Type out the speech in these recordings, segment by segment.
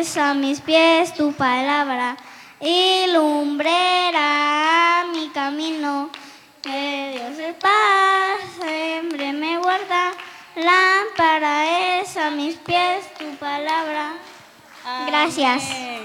es a mis pies tu palabra y lumbrera mi camino. Que Dios es paz, siempre me guarda. Lámpara es a mis pies tu palabra. Gracias.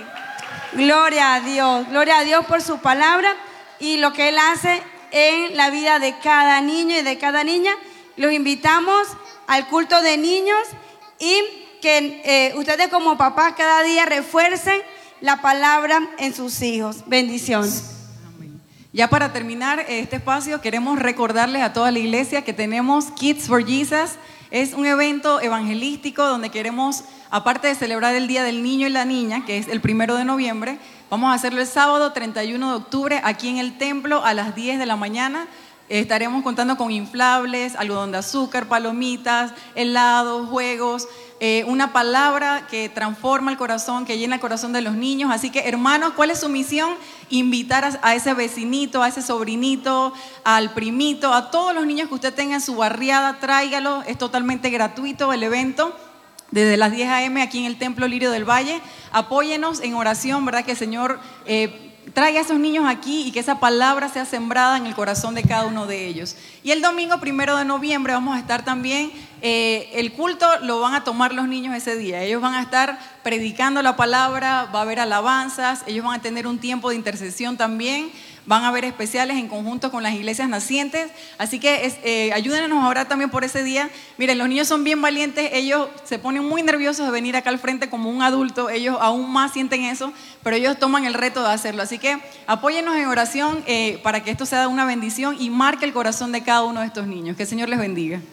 Gloria a Dios por su palabra y lo que Él hace en la vida de cada niño y de cada niña. Los invitamos al culto de niños y que ustedes como papás cada día refuercen la palabra en sus hijos. Bendiciones. Ya para terminar este espacio, queremos recordarles a toda la iglesia que tenemos Kids for Jesus. Es un evento evangelístico donde queremos, aparte de celebrar el Día del Niño y la Niña, que es el 1 de noviembre, vamos a hacerlo el sábado 31 de octubre aquí en el templo a las 10 de la mañana. Estaremos contando con inflables, algodón de azúcar, palomitas, helados, juegos, una palabra que transforma el corazón, que llena el corazón de los niños. Así que, hermanos, ¿cuál es su misión? Invitar a ese vecinito, a ese sobrinito, al primito, a todos los niños que usted tenga en su barriada, tráigalo. Es totalmente gratuito el evento. Desde las 10 a.m. aquí en el Templo Lirio del Valle. Apóyenos en oración, ¿verdad? Que el Señor traiga a esos niños aquí y que esa palabra sea sembrada en el corazón de cada uno de ellos. Y el domingo 1 de noviembre vamos a estar también, el culto lo van a tomar los niños ese día. Ellos van a estar predicando la palabra, va a haber alabanzas, ellos van a tener un tiempo de intercesión también. Van a haber especiales en conjunto con las iglesias nacientes, así que ayúdenos a orar también por ese día. Miren, los niños son bien valientes, ellos se ponen muy nerviosos de venir acá al frente como un adulto, ellos aún más sienten eso, pero ellos toman el reto de hacerlo. Así que apóyennos en oración para que esto sea una bendición y marque el corazón de cada uno de estos niños. Que el Señor les bendiga.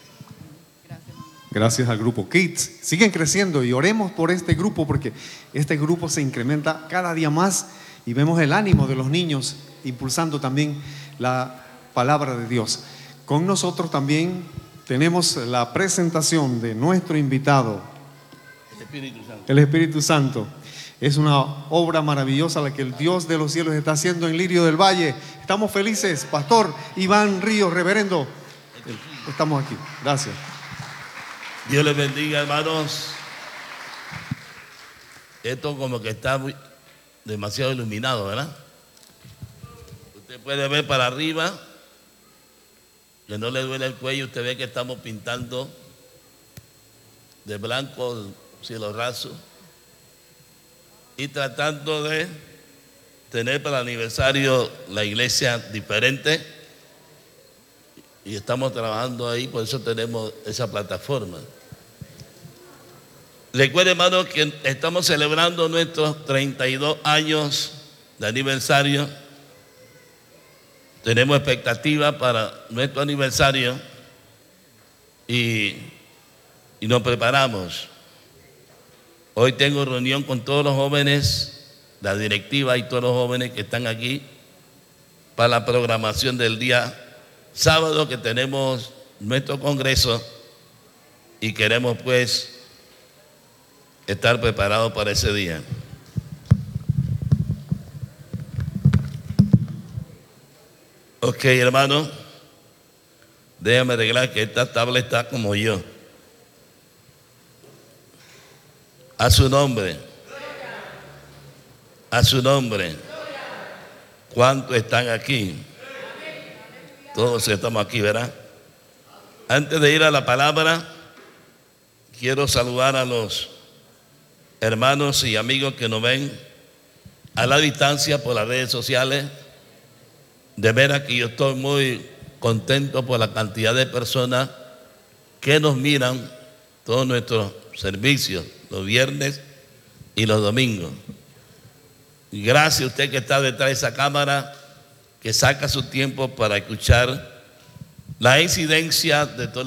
Gracias al grupo Kids. Siguen creciendo y oremos por este grupo porque este grupo se incrementa cada día más. Y vemos el ánimo de los niños impulsando también la palabra de Dios. Con nosotros también tenemos la presentación de nuestro invitado, el Espíritu Santo. Es una obra maravillosa la que el Dios de los cielos está haciendo en Lirio del Valle. Estamos felices, Pastor Iván Ríos, reverendo. Estamos aquí. Gracias. Dios les bendiga, hermanos. Esto como que está demasiado iluminado, ¿verdad? Usted puede ver para arriba, que no le duele el cuello. Usted ve que estamos pintando de blanco el cielo raso y tratando de tener para el aniversario la iglesia diferente, y estamos trabajando ahí, por eso tenemos esa plataforma. Recuerden, hermanos, que estamos celebrando nuestros 32 años de aniversario. Tenemos expectativas para nuestro aniversario y nos preparamos. Hoy tengo reunión con todos los jóvenes, la directiva y todos los jóvenes que están aquí para la programación del día sábado, que tenemos nuestro congreso y queremos pues estar preparados para ese día. Ok, hermano, déjame arreglar que esta tabla está como yo. A su nombre. A su nombre. ¿Cuántos están aquí? Todos estamos aquí, ¿verdad? Antes de ir a la palabra, quiero saludar a los hermanos y amigos que nos ven a la distancia por las redes sociales. De veras que yo estoy muy contento por la cantidad de personas que nos miran todos nuestros servicios, los viernes y los domingos. Y gracias a usted que está detrás de esa cámara, que saca su tiempo para escuchar la incidencia de todas